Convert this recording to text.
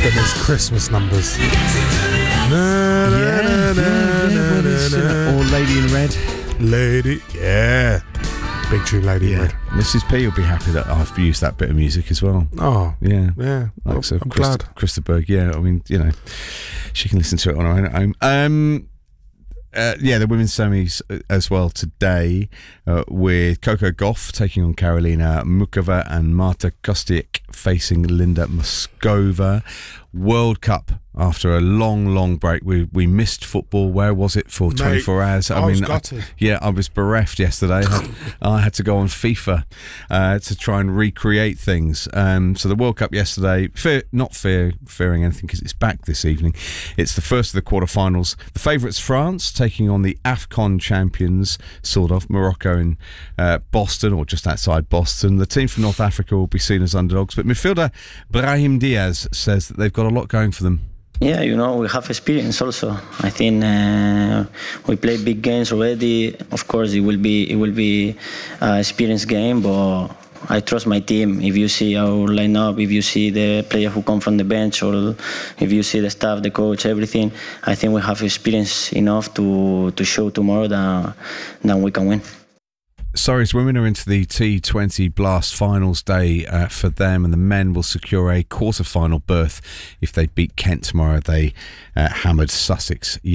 Then there's Christmas numbers. Or Lady in Red. Lady, yeah. Big tune, Lady in Red. Mrs. P will be happy that I've used that bit of music as well. Oh, yeah. I'm glad. Krista Berg, I mean, she can listen to it on her own at home. The women's semis as well today with Coco Gauff taking on Karolina Muchova and Marta Kostyuk facing Linda Moskova. World Cup after a long break. We missed football. Where was it for 24 hours? I was gutted. I was bereft yesterday. I had to go on FIFA to try and recreate things. So the World Cup yesterday, not fearing anything because it's back this evening. It's the first of the quarterfinals. The favourites France taking on the AFCON champions, sort of, Morocco in Boston or just outside Boston. The team from North Africa will be seen as underdogs, but midfielder Brahim Diaz says that they've got a lot going for them. Yeah, we have experience also. I think we played big games already. Of course, it will be an experience game, but I trust my team. If you see our lineup, if you see the player who come from the bench, or if you see the staff, the coach, everything, I think we have experience enough to show tomorrow that we can win. Surrey's women are into the T20 Blast finals day for them, and the men will secure a quarter-final berth if they beat Kent tomorrow. They hammered Sussex